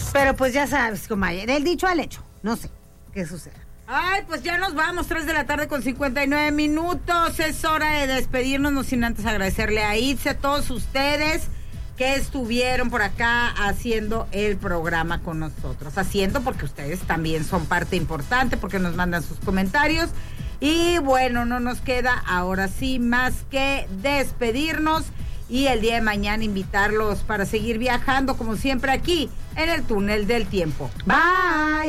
Pero pues ya sabes, comadre, del dicho al hecho, no sé qué suceda. Ay, pues ya nos vamos, 3:59 PM. Es hora de despedirnos, no sin antes agradecerle a Itze, a todos ustedes que estuvieron por acá haciendo el programa con nosotros. Haciendo porque ustedes también son parte importante, porque nos mandan sus comentarios. Y bueno, no nos queda ahora sí más que despedirnos y el día de mañana invitarlos para seguir viajando como siempre aquí en el túnel del tiempo. Bye.